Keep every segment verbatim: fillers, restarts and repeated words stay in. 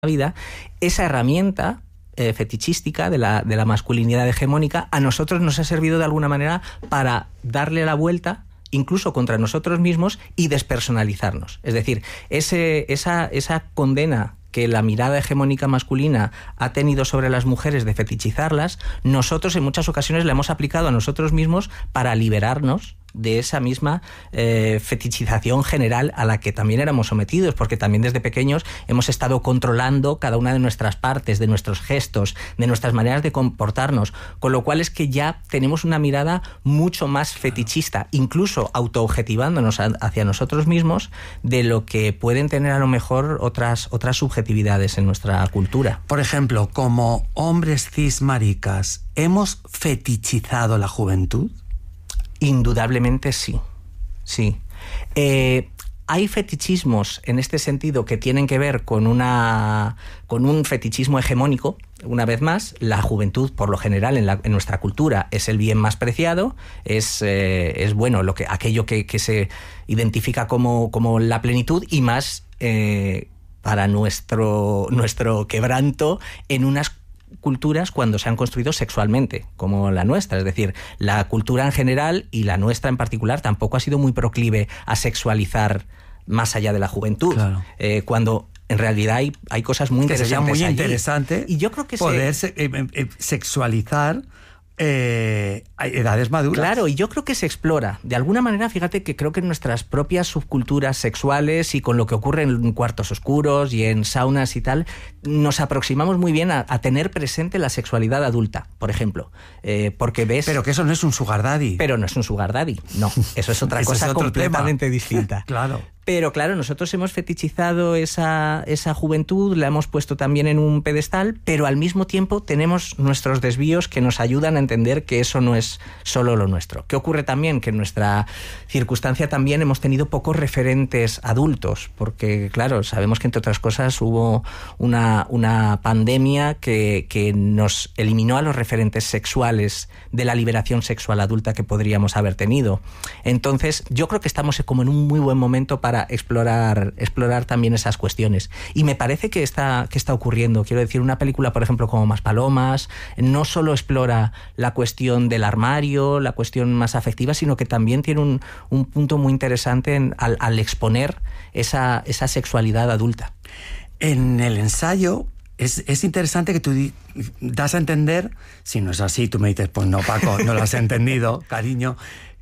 vida, esa herramienta eh, fetichística de la, de la masculinidad hegemónica a nosotros nos ha servido de alguna manera para darle la vuelta incluso contra nosotros mismos y despersonalizarnos. Es decir, ese, esa, esa condena que la mirada hegemónica masculina ha tenido sobre las mujeres de fetichizarlas, nosotros en muchas ocasiones la hemos aplicado a nosotros mismos para liberarnos de esa misma eh, fetichización general a la que también éramos sometidos, porque también desde pequeños hemos estado controlando cada una de nuestras partes, de nuestros gestos, de nuestras maneras de comportarnos, con lo cual es que ya tenemos una mirada mucho más fetichista, incluso autoobjetivándonos hacia nosotros mismos de lo que pueden tener a lo mejor otras, otras subjetividades en nuestra cultura. Por ejemplo, como hombres cis maricas, ¿hemos fetichizado la juventud? Indudablemente sí, sí. Eh, hay fetichismos en este sentido que tienen que ver con, una, con un fetichismo hegemónico. Una vez más, la juventud, por lo general, en, la, en nuestra cultura, es el bien más preciado, es, eh, es bueno, lo que, aquello que, que se identifica como, como la plenitud y más eh, para nuestro, nuestro quebranto en unas culturas cuando se han construido sexualmente, como la nuestra. Es decir, la cultura en general y la nuestra en particular tampoco ha sido muy proclive a sexualizar más allá de la juventud. Claro. Eh, cuando en realidad hay, hay cosas muy que interesantes sería muy allí. interesante y yo creo que poder se... se, eh, eh, sexualizar Eh, edades maduras. Claro, y yo creo que se explora. De alguna manera, fíjate que creo que en nuestras propias subculturas sexuales y con lo que ocurre en cuartos oscuros y en saunas y tal, nos aproximamos muy bien a, a tener presente la sexualidad adulta, por ejemplo. Eh, porque ves... Pero que eso no es un sugar daddy. Pero no es un sugar daddy, no. Eso es otra eso cosa es otro completamente tema. distinta. Claro. Pero claro, nosotros hemos fetichizado esa, esa juventud, la hemos puesto también en un pedestal, pero al mismo tiempo tenemos nuestros desvíos que nos ayudan a entender que eso no es solo lo nuestro. ¿Qué ocurre también? Que en nuestra circunstancia también hemos tenido pocos referentes adultos, porque claro, sabemos que entre otras cosas hubo una, una pandemia que, que nos eliminó a los referentes sexuales de la liberación sexual adulta que podríamos haber tenido. Entonces, yo creo que estamos como en un muy buen momento para para explorar, explorar también esas cuestiones. Y me parece que está, que está ocurriendo. Quiero decir, una película, por ejemplo, como Maspalomas, no solo explora la cuestión del armario, la cuestión más afectiva, sino que también tiene un, un punto muy interesante en, al, al exponer esa, esa sexualidad adulta. En el ensayo es, es interesante que tú di, das a entender, si no es así, tú me dices, pues no, Paco, no lo has entendido, cariño,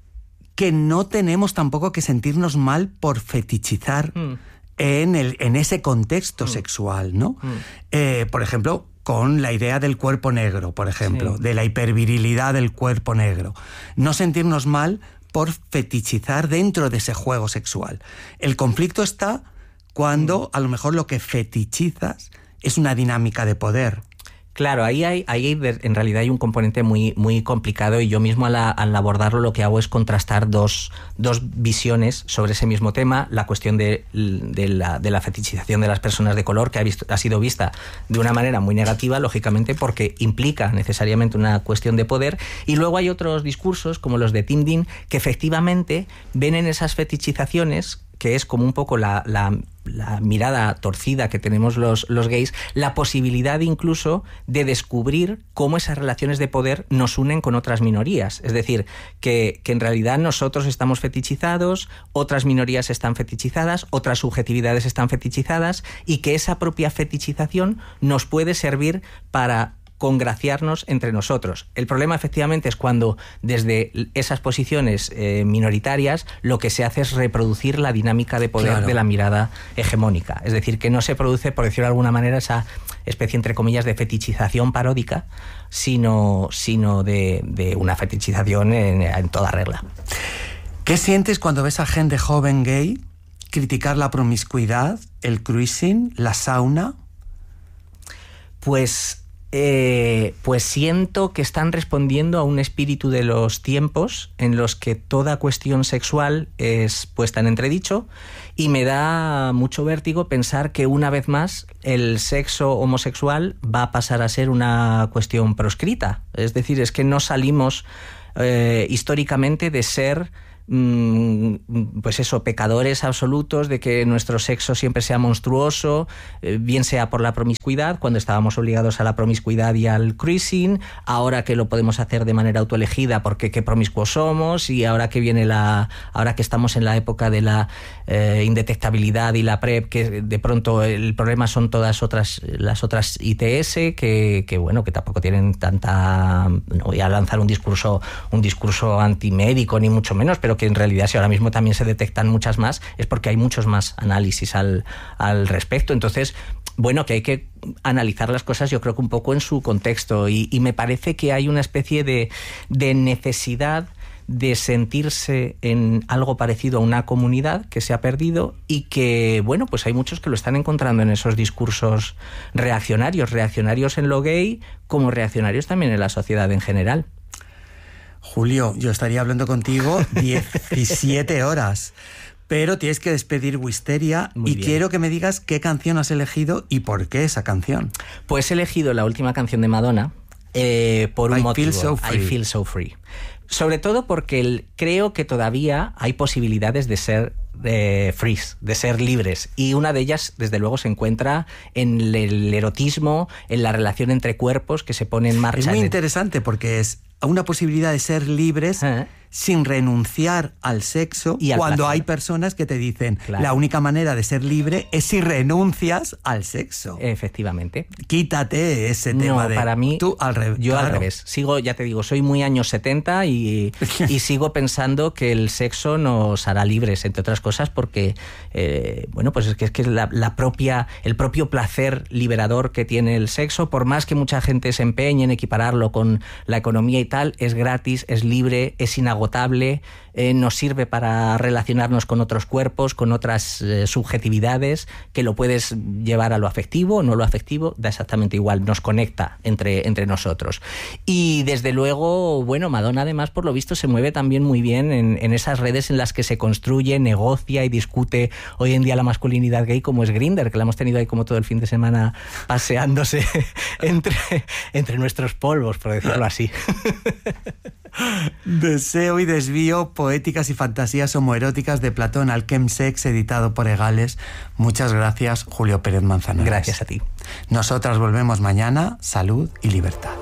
que no tenemos tampoco que sentirnos mal por fetichizar mm. en, el, en ese contexto mm. sexual, ¿no? Mm. Eh, por ejemplo, con la idea del cuerpo negro, por ejemplo, sí. de la hipervirilidad del cuerpo negro. No sentirnos mal por fetichizar dentro de ese juego sexual. El conflicto está cuando mm. a lo mejor lo que fetichizas es una dinámica de poder. Claro, ahí hay, ahí en realidad hay un componente muy, muy complicado y yo mismo al, al abordarlo lo que hago es contrastar dos, dos visiones sobre ese mismo tema. La cuestión de, de, la, de la fetichización de las personas de color, que ha, visto, ha sido vista de una manera muy negativa, lógicamente, porque implica necesariamente una cuestión de poder. Y luego hay otros discursos, como los de Tim Dean, que efectivamente ven en esas fetichizaciones, que es como un poco la, la, la mirada torcida que tenemos los, los gays, la posibilidad incluso de descubrir cómo esas relaciones de poder nos unen con otras minorías. Es decir, que, que en realidad nosotros estamos fetichizados, otras minorías están fetichizadas, otras subjetividades están fetichizadas, y que esa propia fetichización nos puede servir para congraciarnos entre nosotros. El problema efectivamente es cuando desde esas posiciones eh, minoritarias lo que se hace es reproducir la dinámica de poder claro. de la mirada hegemónica. Es decir, que no se produce, por decirlo de alguna manera, esa especie entre comillas de fetichización paródica, sino, sino de, de una fetichización en, en toda regla. ¿Qué sientes cuando ves a gente joven gay criticar la promiscuidad, el cruising, la sauna? Pues Eh, pues siento que están respondiendo a un espíritu de los tiempos en los que toda cuestión sexual es puesta en entredicho, y me da mucho vértigo pensar que una vez más el sexo homosexual va a pasar a ser una cuestión proscrita. Es decir, es que no salimos eh, históricamente de ser pues eso, pecadores absolutos, de que nuestro sexo siempre sea monstruoso, bien sea por la promiscuidad, cuando estábamos obligados a la promiscuidad y al cruising, ahora que lo podemos hacer de manera autoelegida porque qué promiscuos somos, y ahora que viene la, ahora que estamos en la época de la eh, indetectabilidad y la PrEP, que de pronto el problema son todas otras, las otras I T S, que, que bueno, que tampoco tienen tanta, no voy a lanzar un discurso, un discurso antimédico ni mucho menos, pero que en realidad si ahora mismo también se detectan muchas más, es porque hay muchos más análisis al, al respecto. Entonces, bueno, que hay que analizar las cosas, yo creo que un poco en su contexto, y, y me parece que hay una especie de, de necesidad de sentirse en algo parecido a una comunidad que se ha perdido, y que, bueno, pues hay muchos que lo están encontrando en esos discursos reaccionarios, reaccionarios en lo gay, como reaccionarios también en la sociedad en general. Julio, yo estaría hablando contigo diecisiete horas, pero tienes que despedir Wisteria. Muy y bien. Quiero que me digas qué canción has elegido y por qué esa canción. Pues he elegido la última canción de Madonna eh, por un I motivo. Feel So Free. I Feel So Free. Sobre todo porque el, creo que todavía hay posibilidades de ser eh, free, de ser libres. Y una de ellas, desde luego, se encuentra en el erotismo, en la relación entre cuerpos que se pone en marcha. Es muy en interesante porque es una posibilidad de ser libres ¿Eh? sin renunciar al sexo, y al cuando placer. Hay personas que te dicen, claro, la única manera de ser libre es si renuncias al sexo. Efectivamente. Quítate ese no, tema de... para mí, tú al revés. Yo claro. al revés. Sigo, ya te digo, soy muy años setenta y, y sigo pensando que el sexo nos hará libres, entre otras cosas, porque, eh, bueno, pues es que es que la, la propia, el propio placer liberador que tiene el sexo, por más que mucha gente se empeñe en equipararlo con la economía y tal, es gratis, es libre, es inagotable, eh, nos sirve para relacionarnos con otros cuerpos, con otras eh, subjetividades, que lo puedes llevar a lo afectivo o no lo afectivo, da exactamente igual, nos conecta entre, entre nosotros. Y desde luego, bueno, Madonna además, por lo visto, se mueve también muy bien en, en esas redes en las que se construye, negocia y discute hoy en día la masculinidad gay, como es Grindr, que la hemos tenido ahí como todo el fin de semana paseándose entre, entre nuestros polvos, por decirlo así. Deseo y desvío, poéticas y fantasías homoeróticas de Platón al Chemsex, editado por Egales. Muchas gracias, Julio Pérez Manzanares. Gracias a ti. Nosotras volvemos mañana. Salud y libertad.